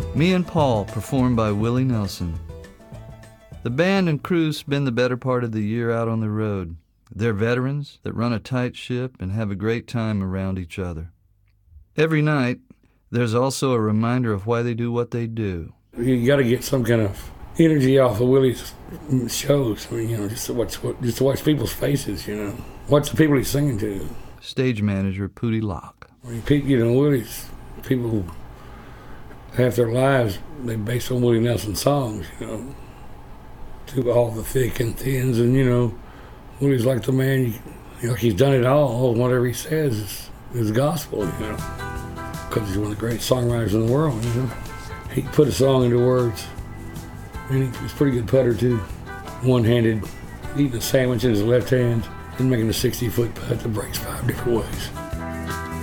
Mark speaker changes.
Speaker 1: Me and Paul, performed by Willie Nelson. The band and crew spend the better part of the year out on the road. They're veterans that run a tight ship and have a great time around each other. Every night, there's also a reminder of why they do what they do.
Speaker 2: You got to get some kind of energy off of Willie's shows. I mean, just to watch people's faces. Watch the people he's singing to.
Speaker 1: Stage manager Pootie Locke.
Speaker 2: I mean, Willie's people. Half their lives they based on Willie Nelson songs. To all the thick and thins, and Willie's like the man. He's done it all. Whatever he says is gospel. Because he's one of the great songwriters in the world. He put a song into words. And he's a pretty good putter, too. One-handed, eating a sandwich in his left hand and making a 60-foot putt that breaks 5 different ways.